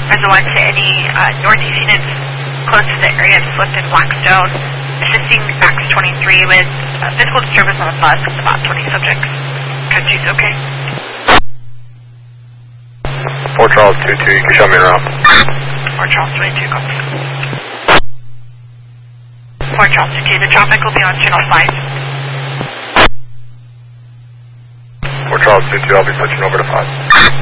Reservoir to any northeast units close to the area of Swift and Blackstone, assisting Max 23 with physical disturbance on a bus with about 20 subjects. Country's okay? 4 Charles 22, you can show me around. 4 Charles 22, copy. 4 Charles 22, the traffic will be on Channel 5. 4 Charles 22, I'll be switching over to 5.